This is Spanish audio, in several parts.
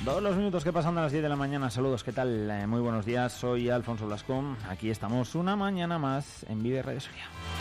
Todos los minutos que pasan a las 10 de la mañana. Saludos, ¿qué tal? Muy buenos días, soy Alfonso Blascón. Aquí estamos una mañana más en Vive Radio Soria.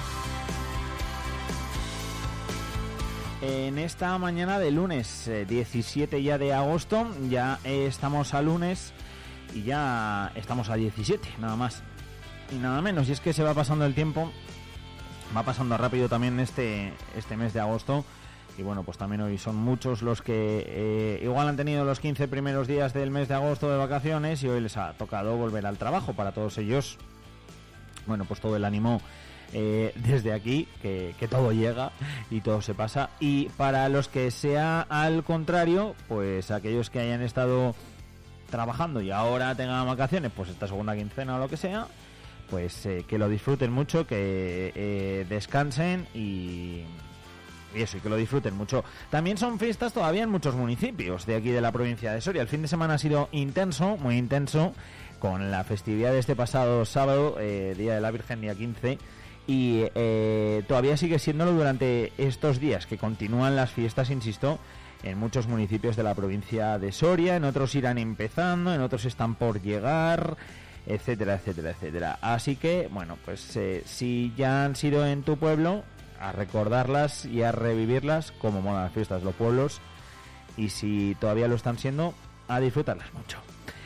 En esta mañana de lunes 17 ya de agosto, ya estamos a lunes y ya estamos a 17, nada más y nada menos. Y es que se va pasando el tiempo, va pasando rápido también este mes de agosto. Y bueno, pues también hoy son muchos los que igual han tenido los 15 primeros días del mes de agosto de vacaciones y hoy les ha tocado volver al trabajo. Para todos ellos, bueno, pues todo el ánimo desde aquí, que todo llega y todo se pasa. Y para los que sea al contrario, pues aquellos que hayan estado trabajando y ahora tengan vacaciones, pues esta segunda quincena o lo que sea, pues que lo disfruten mucho, que descansen y eso, y que lo disfruten mucho. También son fiestas todavía en muchos municipios de aquí de la provincia de Soria. El fin de semana ha sido intenso, muy intenso, con la festividad de este pasado sábado, Día de la Virgen, día 15, y todavía sigue siéndolo durante estos días, que continúan las fiestas, insisto, en muchos municipios de la provincia de Soria. En otros irán empezando, en otros están por llegar, etcétera, etcétera, etcétera. Así que, bueno, pues si ya han sido en tu pueblo, a recordarlas y a revivirlas como molan las fiestas de los pueblos, y si todavía lo están siendo, a disfrutarlas mucho.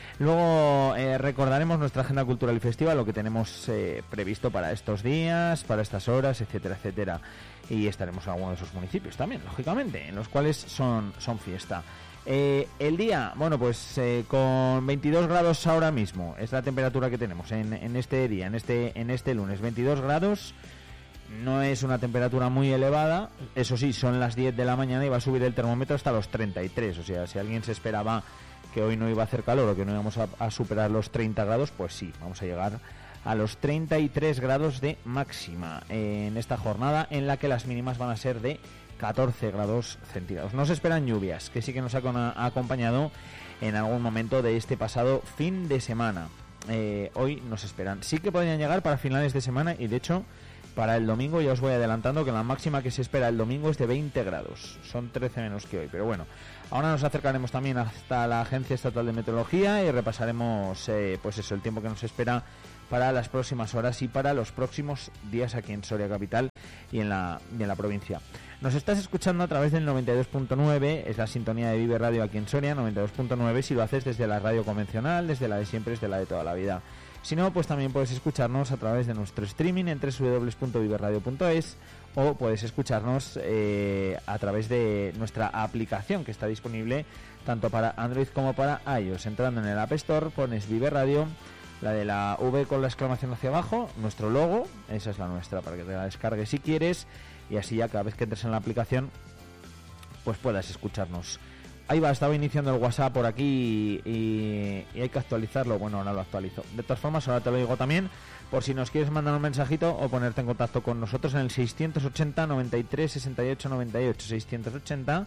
Luego recordaremos nuestra agenda cultural y festiva, lo que tenemos previsto para estos días, para estas horas, etcétera, etcétera, y estaremos en algunos de esos municipios también, lógicamente, en los cuales son fiesta. El día, bueno, pues con 22 grados ahora mismo es la temperatura que tenemos en este día, en este lunes, 22 grados. No es una temperatura muy elevada, eso sí, son las 10 de la mañana y va a subir el termómetro hasta los 33, o sea, si alguien se esperaba que hoy no iba a hacer calor o que no íbamos a superar los 30 grados, pues sí, vamos a llegar a los 33 grados de máxima en esta jornada, en la que las mínimas van a ser de 14 grados centígrados. No se esperan lluvias, que sí que nos ha acompañado en algún momento de este pasado fin de semana. Hoy nos esperan, sí que podrían llegar para finales de semana, y de hecho para el domingo ya os voy adelantando que la máxima que se espera el domingo es de 20 grados. Son 13 menos que hoy, pero bueno. Ahora nos acercaremos también hasta la Agencia Estatal de Meteorología y repasaremos pues eso, el tiempo que nos espera para las próximas horas y para los próximos días aquí en Soria Capital y en la provincia. Nos estás escuchando a través del 92.9, es la sintonía de Vive Radio aquí en Soria, 92.9, si lo haces desde la radio convencional, desde la de siempre, desde la de toda la vida. Si no, pues también puedes escucharnos a través de nuestro streaming en www.viverradio.es, o puedes escucharnos a través de nuestra aplicación, que está disponible tanto para Android como para iOS. Entrando en el App Store pones Vive Radio, la de la V con la exclamación hacia abajo, nuestro logo, esa es la nuestra, para que te la descargues si quieres, y así ya cada vez que entres en la aplicación pues puedas escucharnos. Ahí va, estaba iniciando el WhatsApp por aquí y hay que actualizarlo. Bueno, ahora lo actualizo. De todas formas, ahora te lo digo también, por si nos quieres mandar un mensajito o ponerte en contacto con nosotros en el 680 93 68 98, 680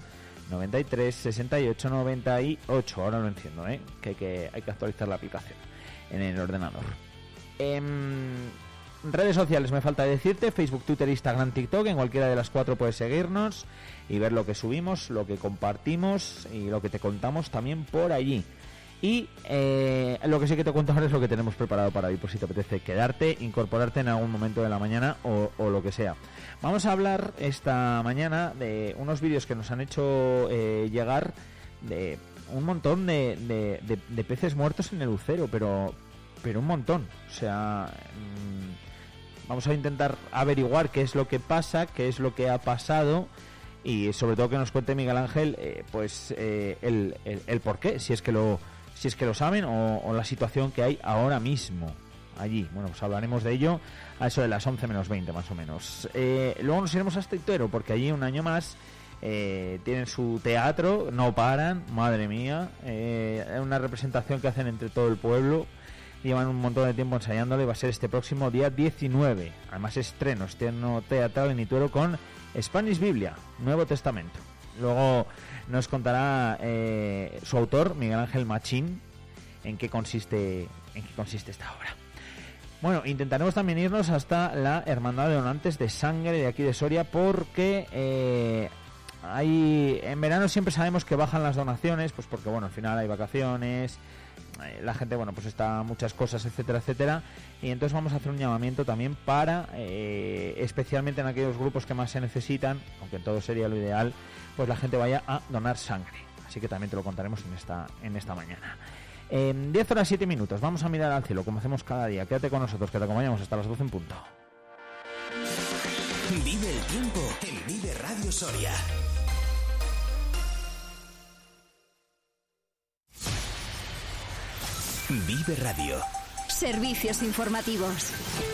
93 68 98. Ahora lo enciendo, que hay que actualizar la aplicación en el ordenador. Redes sociales, me falta decirte: Facebook, Twitter, Instagram, TikTok. En cualquiera de las 4 puedes seguirnos y ver lo que subimos, lo que compartimos y lo que te contamos también por allí. Y lo que sí que te cuento ahora es lo que tenemos preparado para hoy, por si te apetece quedarte, incorporarte en algún momento de la mañana o lo que sea. Vamos a hablar esta mañana de unos vídeos que nos han hecho llegar de un montón de peces muertos en el Ucero, pero un montón. O sea, vamos a intentar averiguar qué es lo que pasa, qué es lo que ha pasado, y sobre todo que nos cuente Miguel Ángel el por qué, si es que lo saben, o la situación que hay ahora mismo allí. Bueno, pues hablaremos de ello a eso de las 11 menos 20 más o menos. Luego nos iremos hasta Ituero, porque allí un año más tienen su teatro, no paran, madre mía, una representación que hacen entre todo el pueblo. Llevan un montón de tiempo ensayándolo y va a ser este próximo día 19. Además, estreno teatral en Ituero con Spanish Biblia, Nuevo Testamento. Luego nos contará su autor, Miguel Ángel Machín, en qué consiste esta obra. Bueno, intentaremos también irnos hasta la Hermandad de Donantes de Sangre de aquí de Soria, porque en verano siempre sabemos que bajan las donaciones, pues porque bueno, al final hay vacaciones, la gente bueno pues está muchas cosas, etcétera, etcétera, y entonces vamos a hacer un llamamiento también para especialmente en aquellos grupos que más se necesitan, aunque todo sería lo ideal, pues la gente vaya a donar sangre. Así que también te lo contaremos en esta mañana. 10 horas 7 minutos, vamos a mirar al cielo como hacemos cada día. Quédate con nosotros, que te acompañamos hasta las 12 en punto. Vive el tiempo en Vive Radio Soria. Vive Radio. Servicios informativos.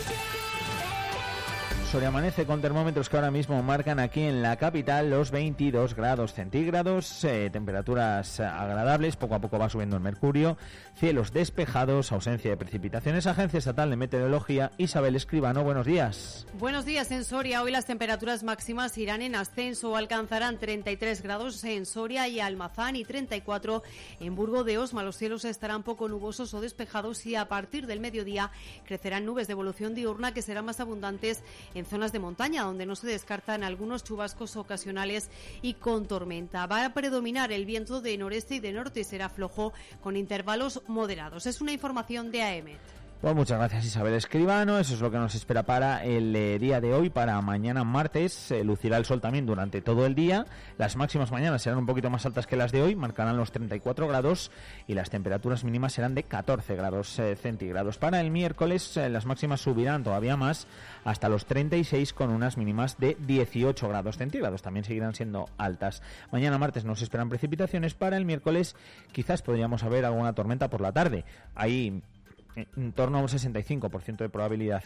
Soria amanece con termómetros que ahora mismo marcan aquí en la capital los 22 grados centígrados, temperaturas agradables, poco a poco va subiendo el mercurio, cielos despejados, ausencia de precipitaciones. Agencia Estatal de Meteorología, Isabel Escribano, buenos días. Buenos días en Soria. Hoy las temperaturas máximas irán en ascenso, alcanzarán 33 grados en Soria y Almazán y 34 en Burgo de Osma. Los cielos estarán poco nubosos o despejados y a partir del mediodía crecerán nubes de evolución diurna que serán más abundantes en zonas de montaña, donde no se descartan algunos chubascos ocasionales y con tormenta. Va a predominar el viento de noreste y de norte y será flojo con intervalos moderados. Es una información de AEMET. Pues muchas gracias, Isabel Escribano. Eso es lo que nos espera para el día de hoy. Para mañana martes lucirá el sol también durante todo el día. Las máximas mañana serán un poquito más altas que las de hoy, marcarán los 34 grados y las temperaturas mínimas serán de 14 grados centígrados. Para el miércoles las máximas subirán todavía más hasta los 36 con unas mínimas de 18 grados centígrados. También seguirán siendo altas. Mañana martes nos esperan precipitaciones. Para el miércoles quizás podríamos haber alguna tormenta por la tarde. Ahí en torno a un 65% de probabilidad.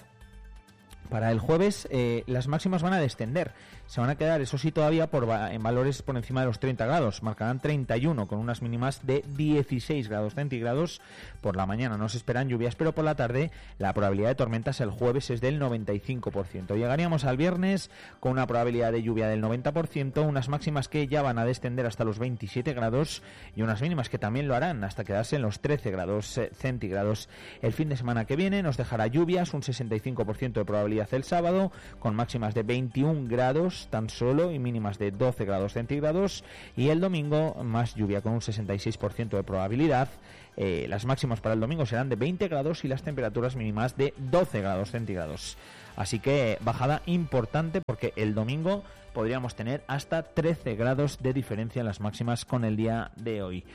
Para el jueves las máximas van a descender, se van a quedar, eso sí, todavía en valores por encima de los 30 grados, marcarán 31 con unas mínimas de 16 grados centígrados. Por la mañana no se esperan lluvias, pero por la tarde la probabilidad de tormentas el jueves es del 95%. Llegaríamos al viernes con una probabilidad de lluvia del 90%, unas máximas que ya van a descender hasta los 27 grados y unas mínimas que también lo harán hasta quedarse en los 13 grados centígrados. El fin de semana que viene nos dejará lluvias, un 65% de probabilidad el sábado, con máximas de 21 grados tan solo y mínimas de 12 grados centígrados, y el domingo más lluvia con un 66% de probabilidad. Las máximas para el domingo serán de 20 grados y las temperaturas mínimas de 12 grados centígrados. Así que bajada importante, porque el domingo podríamos tener hasta 13 grados de diferencia en las máximas con el día de hoy.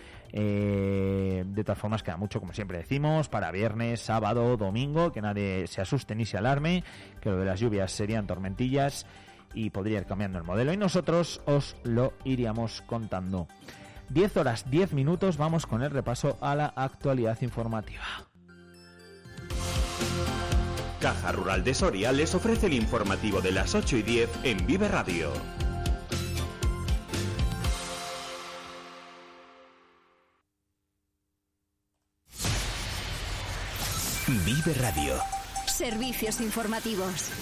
De todas formas queda mucho, como siempre decimos, para viernes, sábado, domingo, que nadie se asuste ni se alarme, que lo de las lluvias serían tormentillas y podría ir cambiando el modelo y nosotros os lo iríamos contando. 10 horas 10 minutos, vamos con el repaso a la actualidad informativa. Caja Rural de Soria les ofrece el informativo de las 8 y 10 en Vive Radio. Vive Radio. Servicios informativos.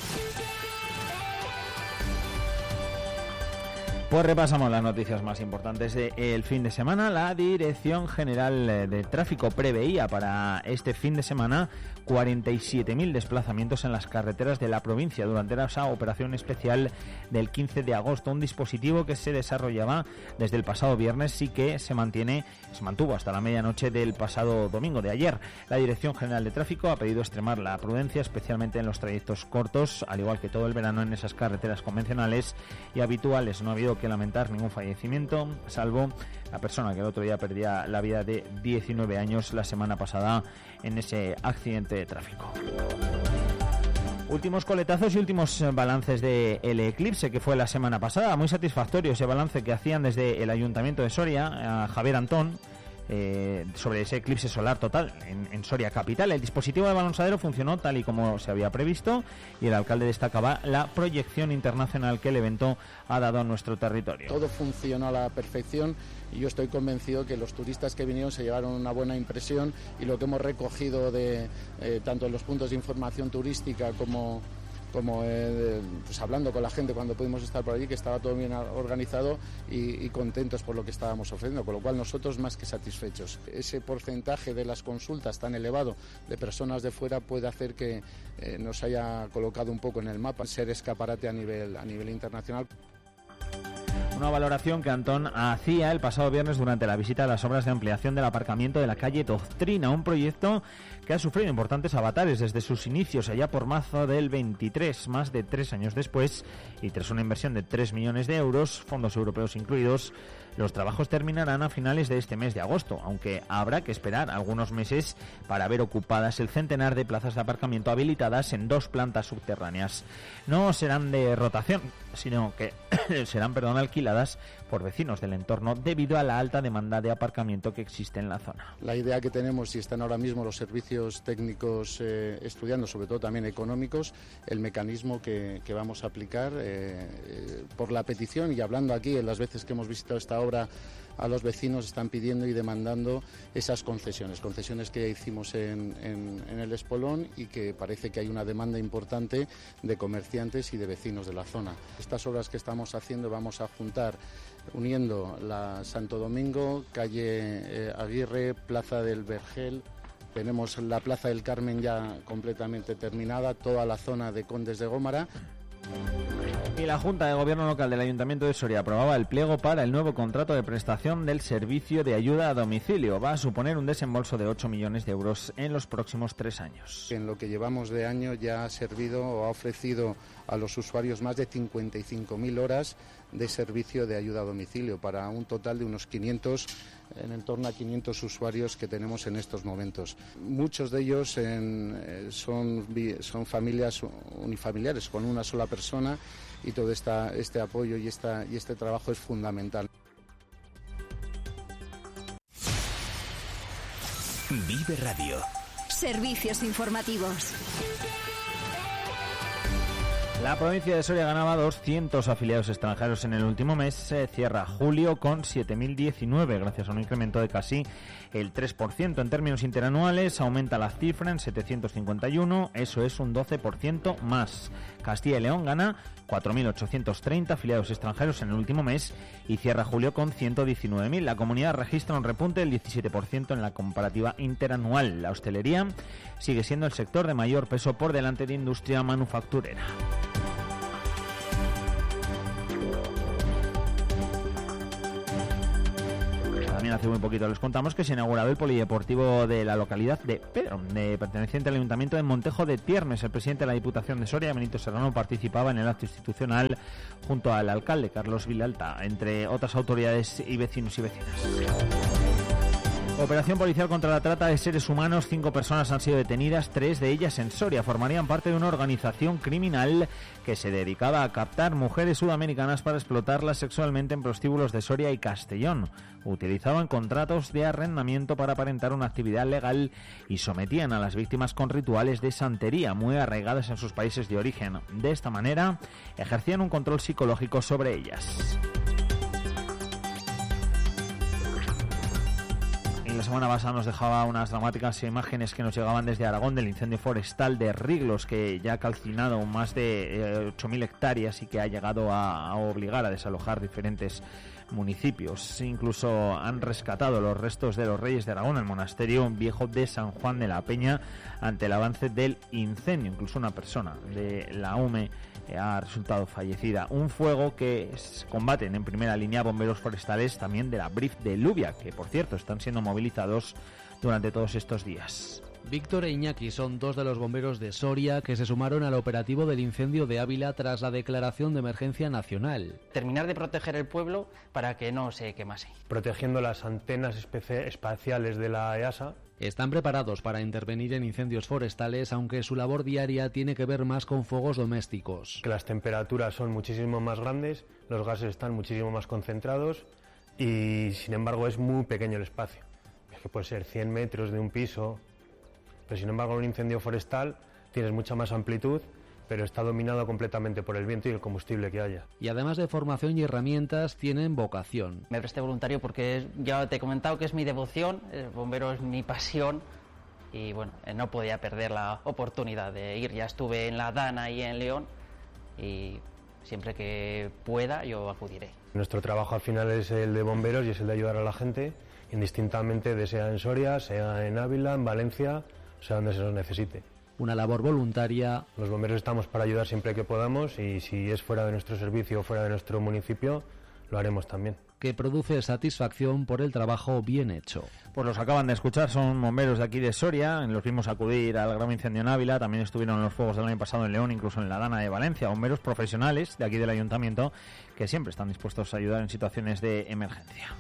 Pues repasamos las noticias más importantes del fin de semana. La Dirección General de Tráfico preveía para este fin de semana 47.000 desplazamientos en las carreteras de la provincia durante esa operación especial del 15 de agosto. Un dispositivo que se desarrollaba desde el pasado viernes y que se mantuvo hasta la medianoche del pasado domingo de ayer. La Dirección General de Tráfico ha pedido extremar la prudencia, especialmente en los trayectos cortos, al igual que todo el verano en esas carreteras convencionales y habituales. No ha habido que lamentar ningún fallecimiento, salvo la persona que el otro día perdía la vida de 19 años la semana pasada en ese accidente de tráfico. Últimos coletazos y últimos balances del eclipse que fue la semana pasada. Muy satisfactorio ese balance que hacían desde el Ayuntamiento de Soria, a Javier Antón, sobre ese eclipse solar total en Soria capital. El dispositivo de balonsadero funcionó tal y como se había previsto y el alcalde destacaba la proyección internacional que el evento ha dado a nuestro territorio. Todo funcionó a la perfección y yo estoy convencido que los turistas que vinieron se llevaron una buena impresión, y lo que hemos recogido de tanto en los puntos de información turística como pues hablando con la gente cuando pudimos estar por allí, que estaba todo bien organizado y contentos por lo que estábamos ofreciendo, con lo cual nosotros más que satisfechos. Ese porcentaje de las consultas tan elevado de personas de fuera puede hacer que nos haya colocado un poco en el mapa, ser escaparate a nivel internacional. Una valoración que Antón hacía el pasado viernes durante la visita a las obras de ampliación del aparcamiento de la calle Doctrina, un proyecto que ha sufrido importantes avatares desde sus inicios allá por marzo del 23, más de 3 años después, y tras una inversión de 3 millones de euros, fondos europeos incluidos. Los trabajos terminarán a finales de este mes de agosto, aunque habrá que esperar algunos meses para ver ocupadas el centenar de plazas de aparcamiento habilitadas en 2 plantas subterráneas. No serán de rotación, sino que serán alquiladas por vecinos del entorno debido a la alta demanda de aparcamiento que existe en la zona. La idea que tenemos, y están ahora mismo los servicios técnicos estudiando, sobre todo también económicos, el mecanismo que vamos a aplicar por la petición, y hablando aquí en las veces que hemos visitado esta obra, a los vecinos están pidiendo y demandando esas concesiones que ya hicimos en el Espolón, y que parece que hay una demanda importante de comerciantes y de vecinos de la zona. Estas obras que estamos haciendo vamos a juntar, uniendo la Santo Domingo, calle Aguirre, Plaza del Vergel. Tenemos la Plaza del Carmen ya completamente terminada, toda la zona de Condes de Gómara. Y la Junta de Gobierno Local del Ayuntamiento de Soria aprobaba el pliego para el nuevo contrato de prestación del servicio de ayuda a domicilio. Va a suponer un desembolso de 8 millones de euros en los próximos 3 años. En lo que llevamos de año ya ha servido o ha ofrecido a los usuarios más de 55.000 horas de servicio de ayuda a domicilio, para un total de unos 500, en torno a 500 usuarios que tenemos en estos momentos. Muchos de ellos son familias unifamiliares con una sola persona, y todo este apoyo y este trabajo es fundamental. Vive Radio. Servicios informativos. La provincia de Soria ganaba 200 afiliados extranjeros en el último mes. Cierra julio con 7.019, gracias a un incremento de casi el 3%. En términos interanuales, aumenta la cifra en 751, eso es un 12% más. Castilla y León gana 4.830 afiliados extranjeros en el último mes y cierra julio con 119.000. La comunidad registra un repunte del 17% en la comparativa interanual. La hostelería sigue siendo el sector de mayor peso por delante de industria manufacturera. También hace muy poquito les contamos que se ha inaugurado el polideportivo de la localidad de Pedro, perteneciente al Ayuntamiento de Montejo de Tiermes. El presidente de la Diputación de Soria, Benito Serrano, participaba en el acto institucional junto al alcalde Carlos Vilalta, entre otras autoridades y vecinos y vecinas. Operación policial contra la trata de seres humanos. 5 personas han sido detenidas, 3 de ellas en Soria. Formarían parte de una organización criminal que se dedicaba a captar mujeres sudamericanas para explotarlas sexualmente en prostíbulos de Soria y Castellón. Utilizaban contratos de arrendamiento para aparentar una actividad legal y sometían a las víctimas con rituales de santería muy arraigadas en sus países de origen. De esta manera, ejercían un control psicológico sobre ellas. La semana pasada nos dejaba unas dramáticas imágenes que nos llegaban desde Aragón del incendio forestal de Riglos, que ya ha calcinado más de 8.000 hectáreas y que ha llegado a obligar a desalojar diferentes municipios. Incluso han rescatado los restos de los Reyes de Aragón, el monasterio viejo de San Juan de la Peña, ante el avance del incendio. Incluso una persona de la UME ha resultado fallecida. Un fuego que combaten en primera línea bomberos forestales también de la BRIF de Lluvia, que por cierto están siendo movilizados durante todos estos días. Víctor e Iñaki son 2 de los bomberos de Soria que se sumaron al operativo del incendio de Ávila tras la declaración de emergencia nacional. Terminar de proteger el pueblo para que no se quemase. Protegiendo las antenas espaciales de la EASA. Están preparados para intervenir en incendios forestales, aunque su labor diaria tiene que ver más con fuegos domésticos. Que las temperaturas son muchísimo más grandes, los gases están muchísimo más concentrados y sin embargo es muy pequeño el espacio. Es que puede ser 100 metros de un piso, pero sin embargo en un incendio forestal tienes mucha más amplitud, pero está dominado completamente por el viento y el combustible que haya. Y además de formación y herramientas, tienen vocación. Me presté voluntario porque ya te he comentado que es mi devoción, el bombero es mi pasión y bueno, no podía perder la oportunidad de ir. Ya estuve en la Dana y en León y siempre que pueda yo acudiré. Nuestro trabajo al final es el de bomberos y es el de ayudar a la gente, indistintamente sea en Soria, sea en Ávila, en Valencia, sea donde se nos necesite. Una labor voluntaria. Los bomberos estamos para ayudar siempre que podamos y si es fuera de nuestro servicio o fuera de nuestro municipio, lo haremos también. Que produce satisfacción por el trabajo bien hecho. Pues los acaban de escuchar, son bomberos de aquí de Soria, los vimos acudir al grave incendio en Ávila, también estuvieron en los fuegos del año pasado en León, incluso en la Dana de Valencia, bomberos profesionales de aquí del ayuntamiento que siempre están dispuestos a ayudar en situaciones de emergencia.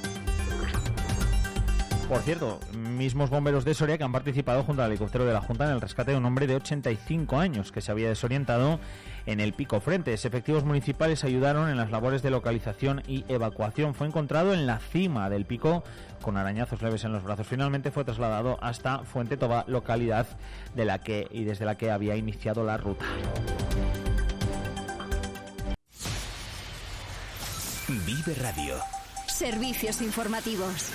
Por cierto, mismos bomberos de Soria que han participado junto al helicóptero de la Junta en el rescate de un hombre de 85 años que se había desorientado en el Pico Frentes. Efectivos municipales ayudaron en las labores de localización y evacuación. Fue encontrado en la cima del pico con arañazos leves en los brazos. Finalmente fue trasladado hasta Fuente Toba, localidad desde la que había iniciado la ruta. Vive Radio. Servicios informativos.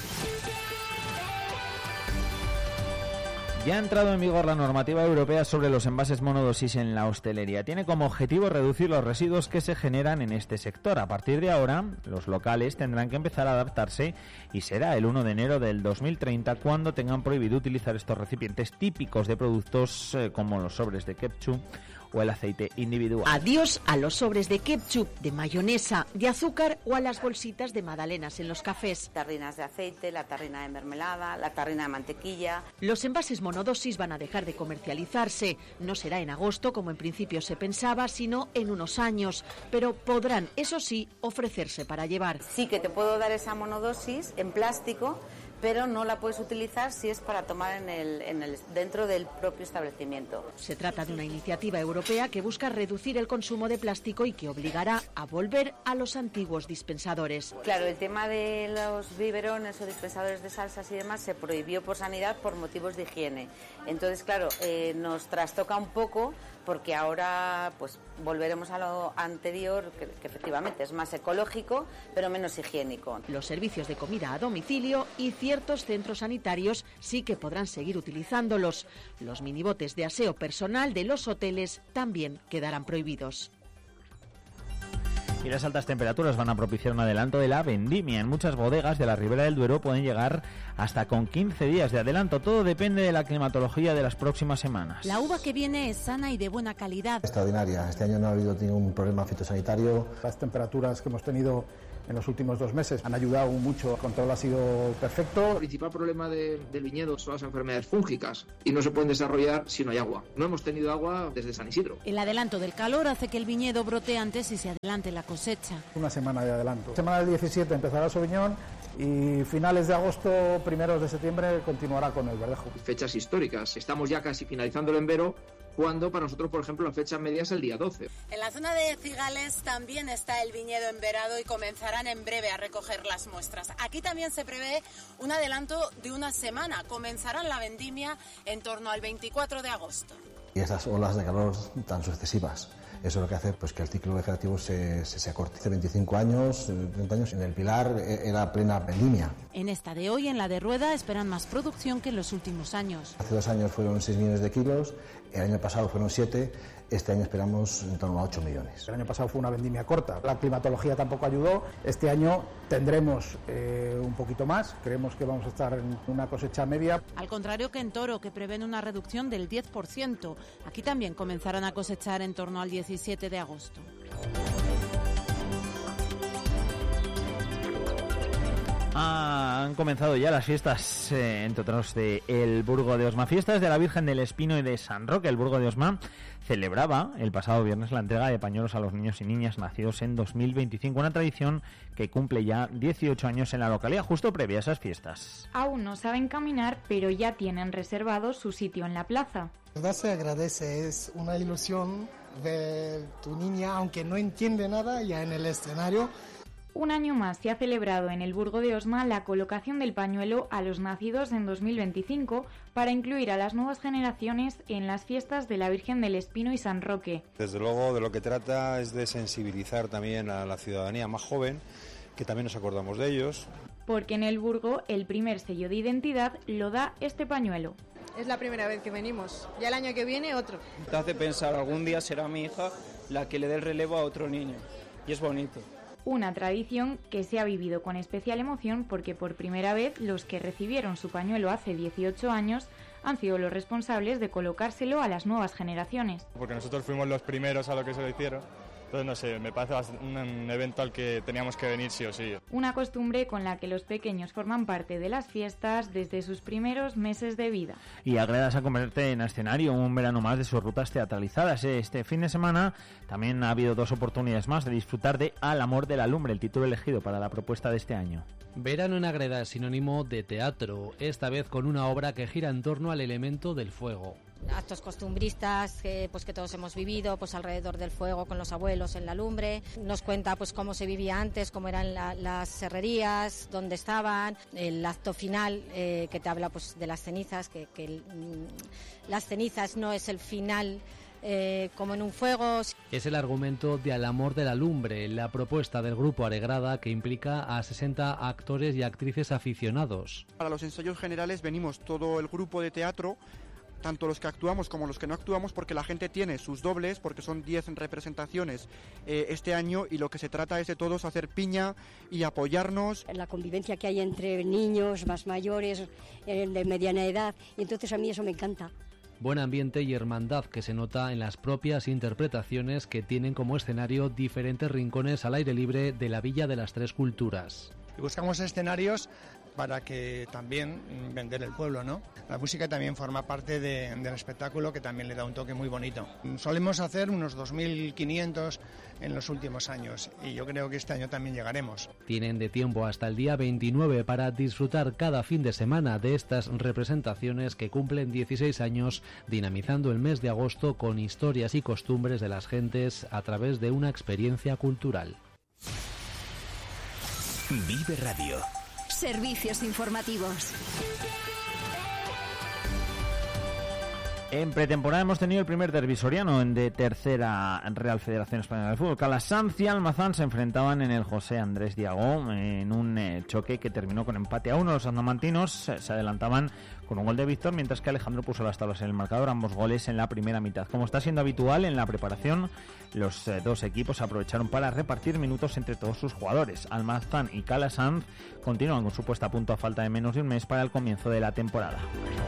Ya ha entrado en vigor la normativa europea sobre los envases monodosis en la hostelería. Tiene como objetivo reducir los residuos que se generan en este sector. A partir de ahora, los locales tendrán que empezar a adaptarse y será el 1 de enero del 2030 cuando tengan prohibido utilizar estos recipientes típicos de productos como los sobres de ketchup o el aceite individual. Adiós a los sobres de ketchup, de mayonesa, de azúcar o a las bolsitas de magdalenas en los cafés. Tarrinas de aceite, la tarrina de mermelada, la tarrina de mantequilla. Los envases monodosis van a dejar de comercializarse. No será en agosto como en principio se pensaba, sino en unos años. Pero podrán, eso sí, ofrecerse para llevar. Sí que te puedo dar esa monodosis en plástico, pero no la puedes utilizar si es para tomar dentro del propio establecimiento. Se trata de una iniciativa europea que busca reducir el consumo de plástico y que obligará a volver a los antiguos dispensadores. Claro, el tema de los biberones o dispensadores de salsas y demás se prohibió por sanidad por motivos de higiene. Entonces, claro, nos trastoca un poco porque ahora pues volveremos a lo anterior, que efectivamente es más ecológico, pero menos higiénico. Los servicios de comida a domicilio y ciertos centros sanitarios sí que podrán seguir utilizándolos. Los minibotes de aseo personal de los hoteles también quedarán prohibidos. Y las altas temperaturas van a propiciar un adelanto de la vendimia. En muchas bodegas de la Ribera del Duero pueden llegar hasta con 15 días de adelanto. Todo depende de la climatología de las próximas semanas. La uva que viene es sana y de buena calidad. Extraordinaria. Este año no ha habido ningún problema fitosanitario. Las temperaturas que hemos tenido en los últimos 2 meses han ayudado mucho, el control ha sido perfecto. El principal problema del viñedo son las enfermedades fúngicas y no se pueden desarrollar si no hay agua. No hemos tenido agua desde San Isidro. El adelanto del calor hace que el viñedo brote antes y se adelante la cosecha. Una semana de adelanto. Semana del 17 empezará el Sauvignon y finales de agosto, primeros de septiembre continuará con el verdejo. Fechas históricas. Estamos ya casi finalizando el embero, cuando para nosotros, por ejemplo, la fecha media es el día 12. En la zona de Cigales también está el viñedo emberado y comenzarán en breve a recoger las muestras. Aquí también se prevé un adelanto de una semana. Comenzarán la vendimia en torno al 24 de agosto. Y estas olas de calor tan sucesivas, eso es lo que hace pues, que el ciclo vegetativo se acorte. Hace 25 años, 30 años, en el Pilar era plena vendimia. En esta de hoy, en la de Rueda, esperan más producción que en los últimos años. Hace 2 años fueron 6 millones de kilos, el año pasado fueron 7, este año esperamos en torno a 8 millones. El año pasado fue una vendimia corta, la climatología tampoco ayudó, este año tendremos un poquito más, creemos que vamos a estar en una cosecha media. Al contrario que en Toro, que prevén una reducción del 10%, aquí también comenzarán a cosechar en torno al 17 de agosto. Han comenzado ya las fiestas, entre otros, de el Burgo de Osma. Fiestas de la Virgen del Espino y de San Roque. El Burgo de Osma celebraba el pasado viernes la entrega de pañuelos a los niños y niñas nacidos en 2025. Una tradición que cumple ya 18 años en la localidad, justo previa a esas fiestas. Aún no saben caminar, pero ya tienen reservado su sitio en la plaza. La verdad se agradece, es una ilusión ver tu niña, aunque no entiende nada, ya en el escenario. Un año más se ha celebrado en el Burgo de Osma la colocación del pañuelo a los nacidos en 2025 para incluir a las nuevas generaciones en las fiestas de la Virgen del Espino y San Roque. Desde luego de lo que trata es de sensibilizar también a la ciudadanía más joven, que también nos acordamos de ellos. Porque en el Burgo el primer sello de identidad lo da este pañuelo. Es la primera vez que venimos, ya el año que viene otro. Te hace pensar, algún día será mi hija la que le dé el relevo a otro niño, y es bonito. Una tradición que se ha vivido con especial emoción porque por primera vez los que recibieron su pañuelo hace 18 años han sido los responsables de colocárselo a las nuevas generaciones. Porque nosotros fuimos los primeros a lo que se lo hicieron Entonces, no sé, me parece un evento al que teníamos que venir sí o sí. Una costumbre con la que los pequeños forman parte de las fiestas desde sus primeros meses de vida. Y Agreda se convierte en escenario un verano más de sus rutas teatralizadas. Este fin de semana también ha habido 2 oportunidades más de disfrutar de Al amor de la lumbre, el título elegido para la propuesta de este año. Verano en Agreda es sinónimo de teatro, esta vez con una obra que gira en torno al elemento del fuego. Actos costumbristas que todos hemos vivido pues alrededor del fuego con los abuelos en la lumbre. Nos cuenta pues cómo se vivía antes, cómo eran las serrerías, dónde estaban. El acto final que te habla pues de las cenizas, que las cenizas no es el final como en un fuego. Es el argumento de Al amor de la lumbre, la propuesta del grupo Aregrada que implica a 60 actores y actrices aficionados. Para los ensayos generales venimos todo el grupo de teatro, tanto los que actuamos como los que no actuamos, porque la gente tiene sus dobles, porque son 10 representaciones este año, y lo que se trata es de todos hacer piña y apoyarnos. La convivencia que hay entre niños, más mayores, de mediana edad, y entonces a mí eso me encanta. Buen ambiente y hermandad que se nota en las propias interpretaciones que tienen como escenario diferentes rincones al aire libre de la Villa de las Tres Culturas. Y buscamos escenarios para que también vender el pueblo, ¿no? La música también forma parte del espectáculo, que también le da un toque muy bonito. Solemos hacer unos 2.500 en los últimos años y yo creo que este año también llegaremos. Tienen de tiempo hasta el día 29 para disfrutar cada fin de semana de estas representaciones que cumplen 16 años, dinamizando el mes de agosto con historias y costumbres de las gentes a través de una experiencia cultural. Vive Radio. Servicios informativos. En pretemporada hemos tenido el primer derbi soriano de tercera Real Federación Española de Fútbol. Calasanz y Almazán se enfrentaban en el José Andrés Diagó en un choque que terminó con empate a 1. Los salmantinos se adelantaban con un gol de Víctor, mientras que Alejandro puso las tablas en el marcador, ambos goles en la primera mitad. Como está siendo habitual en la preparación, los dos equipos aprovecharon para repartir minutos entre todos sus jugadores. Almazán y Calasanz continúan con su puesta a punto a falta de menos de un mes para el comienzo de la temporada.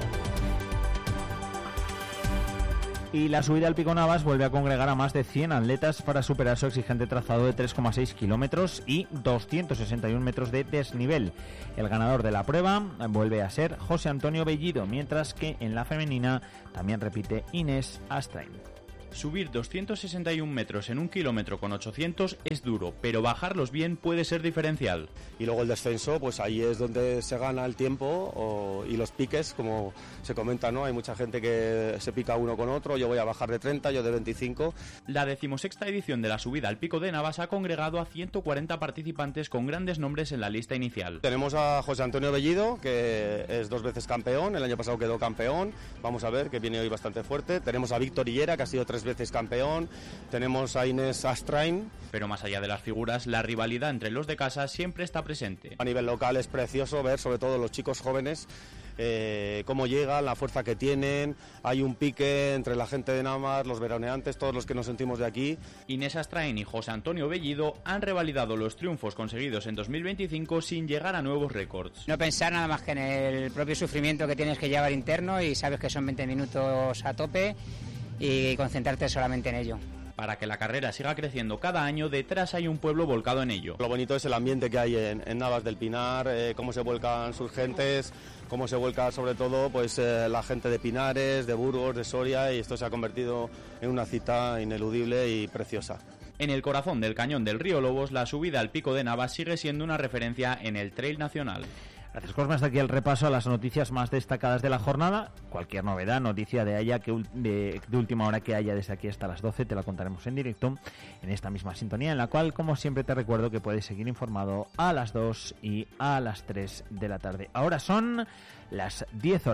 Y la subida al Pico Navas vuelve a congregar a más de 100 atletas para superar su exigente trazado de 3,6 kilómetros y 261 metros de desnivel. El ganador de la prueba vuelve a ser José Antonio Bellido, mientras que en la femenina también repite Inés Astrain. Subir 261 metros en 1 kilómetro con 800 es duro, pero bajarlos bien puede ser diferencial. Y luego el descenso, pues ahí es donde se gana el tiempo y los piques, como se comenta, ¿no? Hay mucha gente que se pica uno con otro, yo voy a bajar de 30, yo de 25. La 16ª edición de la subida al Pico de Navas ha congregado a 140 participantes con grandes nombres en la lista inicial. Tenemos a José Antonio Bellido, que es 2 veces campeón, el año pasado quedó campeón, vamos a ver, que viene hoy bastante fuerte. Tenemos a Víctor Hillera, que ha sido 3 veces campeón, tenemos a Inés Astrain. Pero más allá de las figuras, la rivalidad entre los de casa siempre está presente. A nivel local es precioso ver, sobre todo los chicos jóvenes, cómo llegan, la fuerza que tienen. Hay un pique entre la gente de Navas, los veraneantes, todos los que nos sentimos de aquí. Inés Astrain y José Antonio Bellido han revalidado los triunfos conseguidos en 2025 sin llegar a nuevos récords. No pensar nada más que en el propio sufrimiento que tienes que llevar interno, y sabes que son 20 minutos a tope, y concentrarte solamente en ello. Para que la carrera siga creciendo cada año, detrás hay un pueblo volcado en ello. Lo bonito es el ambiente que hay en Navas del Pinar, cómo se vuelcan sus gentes, cómo se vuelca sobre todo pues la gente de Pinares, de Burgos, de Soria, y esto se ha convertido en una cita ineludible y preciosa. En el corazón del cañón del río Lobos, la subida al Pico de Navas sigue siendo una referencia en el trail nacional. Gracias, Cosme. Hasta aquí el repaso a las noticias más destacadas de la jornada. Cualquier novedad, noticia de última hora que haya desde aquí hasta las 12, te la contaremos en directo en esta misma sintonía, en la cual, como siempre, te recuerdo que puedes seguir informado a las 2 y a las 3 de la tarde. Ahora son las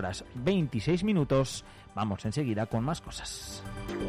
10:26. Vamos enseguida con más cosas.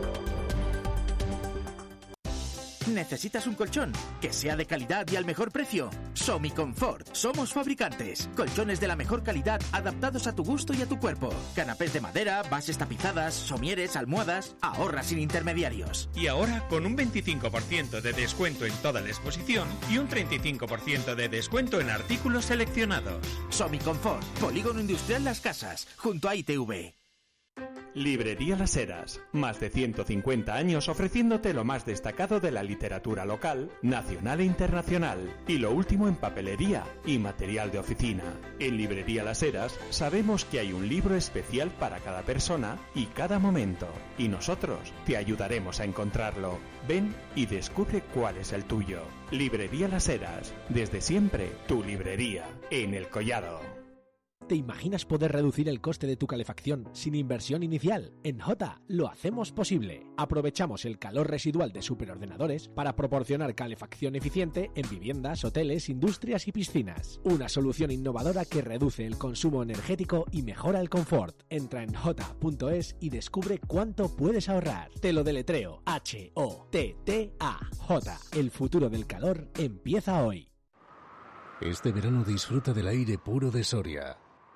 ¿Necesitas un colchón? Que sea de calidad y al mejor precio. Somiconfort. Somos fabricantes. Colchones de la mejor calidad adaptados a tu gusto y a tu cuerpo. Canapés de madera, bases tapizadas, somieres, almohadas. Ahorra sin intermediarios. Y ahora con un 25% de descuento en toda la exposición y un 35% de descuento en artículos seleccionados. Somiconfort. Polígono Industrial Las Casas, junto a ITV. Librería Las Heras, más de 150 años ofreciéndote lo más destacado de la literatura local, nacional e internacional, y lo último en papelería y material de oficina. En Librería Las Heras sabemos que hay un libro especial para cada persona y cada momento, y nosotros te ayudaremos a encontrarlo. Ven y descubre cuál es el tuyo. Librería Las Heras, desde siempre tu librería, en El Collado. ¿Te imaginas poder reducir el coste de tu calefacción sin inversión inicial? En Jota lo hacemos posible. Aprovechamos el calor residual de superordenadores para proporcionar calefacción eficiente en viviendas, hoteles, industrias y piscinas. Una solución innovadora que reduce el consumo energético y mejora el confort. Entra en jota.es y descubre cuánto puedes ahorrar. Te lo deletreo: HOTTA. Jota. El futuro del calor empieza hoy. Este verano disfruta del aire puro de Soria.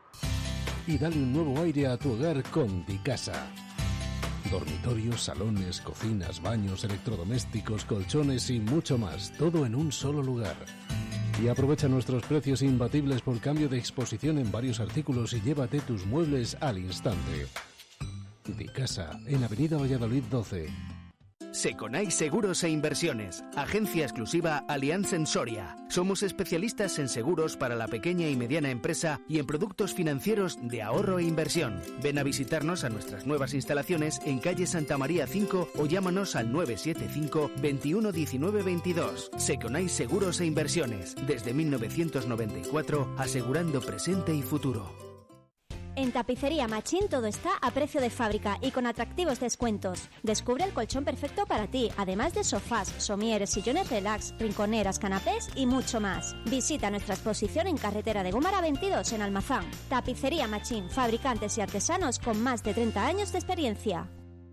Y dale un nuevo aire a tu hogar con Dicasa. Dormitorios, salones, cocinas, baños, electrodomésticos, colchones y mucho más, todo en un solo lugar. Y aprovecha nuestros precios imbatibles por cambio de exposición en varios artículos y llévate tus muebles al instante. Dicasa, en Avenida Valladolid 12. Seconai Seguros e Inversiones, agencia exclusiva Allianz en Soria. Somos especialistas en seguros para la pequeña y mediana empresa y en productos financieros de ahorro e inversión. Ven a visitarnos a nuestras nuevas instalaciones en calle Santa María 5 o llámanos al 975 21 19 22. Seconai Seguros e Inversiones, desde 1994, asegurando presente y futuro. En Tapicería Machín todo está a precio de fábrica y con atractivos descuentos. Descubre el colchón perfecto para ti, además de sofás, somieres, sillones relax, rinconeras, canapés y mucho más. Visita nuestra exposición en Carretera de Gómara 22 en Almazán. Tapicería Machín, fabricantes y artesanos con más de 30 años de experiencia.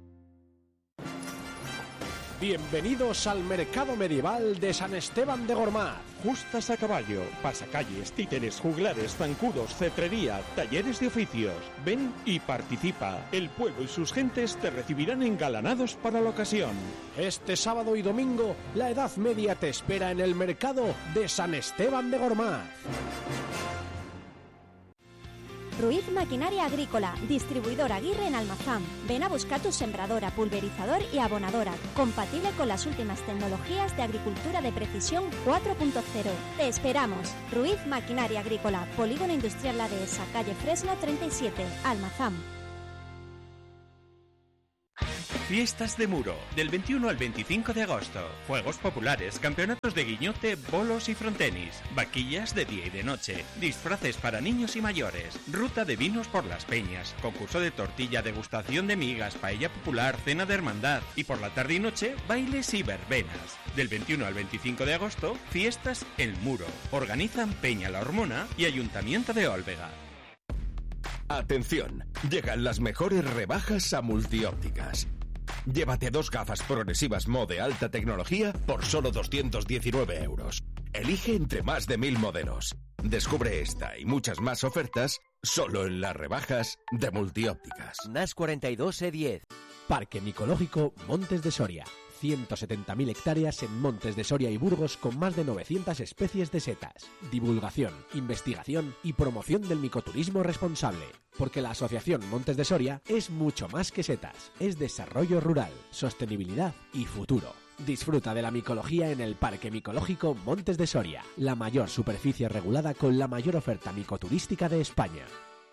Bienvenidos al Mercado Medieval de San Esteban de Gormaz. Justas a caballo, pasacalles, títeres, juglares, zancudos, cetrería, talleres de oficios. Ven y participa. El pueblo y sus gentes te recibirán engalanados para la ocasión. Este sábado y domingo, la Edad Media te espera en el Mercado de San Esteban de Gormaz. Ruiz Maquinaria Agrícola, distribuidor Aguirre en Almazán. Ven a buscar tu sembradora, pulverizador y abonadora, compatible con las últimas tecnologías de agricultura de precisión 4.0. Te esperamos. Ruiz Maquinaria Agrícola, Polígono Industrial La Dehesa, calle Fresno 37, Almazán. Fiestas de Muro, del 21 al 25 de agosto. Juegos populares, campeonatos de guiñote, bolos y frontenis, vaquillas de día y de noche, disfraces para niños y mayores, ruta de vinos por las peñas, concurso de tortilla, degustación de migas, paella popular, cena de hermandad y por la tarde y noche, bailes y verbenas. Del 21 al 25 de agosto, Fiestas El Muro. Organizan Peña La Hormona y Ayuntamiento de Ólvega. Atención, llegan las mejores rebajas a Multiópticas. Llévate 2 gafas progresivas Mo de alta tecnología por solo 219 euros. Elige entre más de 1000 modelos. Descubre esta y muchas más ofertas solo en las rebajas de Multiópticas. NAS 42 E10. Parque Micológico Montes de Soria. 170.000 hectáreas en Montes de Soria y Burgos con más de 900 especies de setas. Divulgación, investigación y promoción del micoturismo responsable. Porque la Asociación Montes de Soria es mucho más que setas. Es desarrollo rural, sostenibilidad y futuro. Disfruta de la micología en el Parque Micológico Montes de Soria, la mayor superficie regulada con la mayor oferta micoturística de España.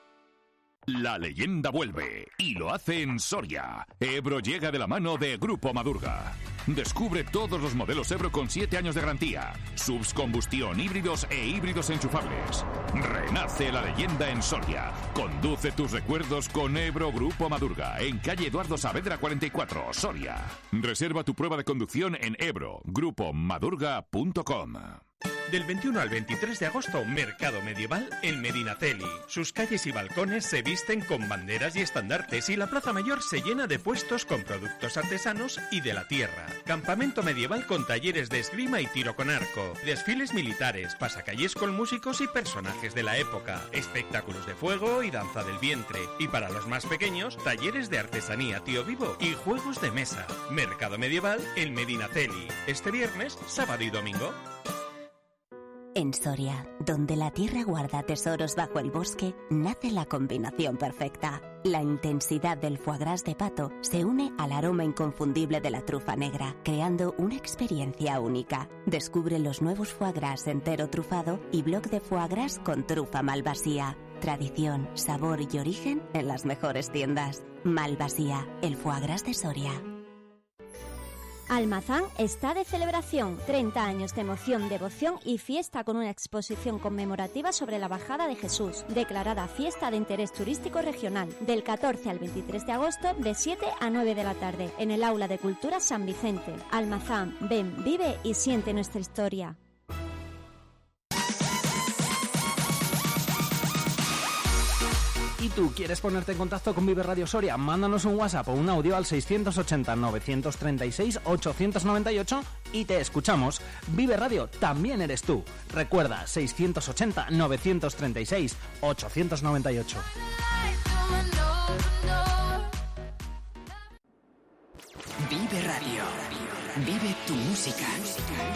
La leyenda vuelve y lo hace en Soria. Ebro llega de la mano de Grupo Madurga. Descubre todos los modelos Ebro con 7 años de garantía, subs combustión, híbridos e híbridos enchufables. Renace la leyenda en Soria. Conduce tus recuerdos con Ebro Grupo Madurga en calle Eduardo Saavedra 44, Soria. Reserva tu prueba de conducción en ebroGrupomadurga.com. Del 21 al 23 de agosto, Mercado Medieval en Medinaceli. Sus calles y balcones se visten con banderas y estandartes y la Plaza Mayor se llena de puestos con productos artesanos y de la tierra. Campamento medieval con talleres de esgrima y tiro con arco, desfiles militares, pasacalles con músicos y personajes de la época, espectáculos de fuego y danza del vientre. Y para los más pequeños, talleres de artesanía tío vivo y juegos de mesa. Mercado Medieval en Medinaceli. Este viernes, sábado y domingo. En Soria, donde la tierra guarda tesoros bajo el bosque, nace la combinación perfecta. La intensidad del foie gras de pato se une al aroma inconfundible de la trufa negra, creando una experiencia única. Descubre los nuevos foie gras entero trufado y bloc de foie gras con trufa Malvasía. Tradición, sabor y origen en las mejores tiendas. Malvasía, el foie gras de Soria. Almazán está de celebración, 30 años de emoción, devoción y fiesta con una exposición conmemorativa sobre la bajada de Jesús, declarada fiesta de interés turístico regional, del 14 al 23 de agosto de 7 a 9 de la tarde, en el Aula de Cultura San Vicente. Almazán, ven, vive y siente nuestra historia. ¿Y tú quieres ponerte en contacto con Vive Radio Soria? Mándanos un WhatsApp o un audio al 680-936-898 y te escuchamos. Vive Radio también eres tú. Recuerda, 680-936-898. Vive Radio. Vive tu música.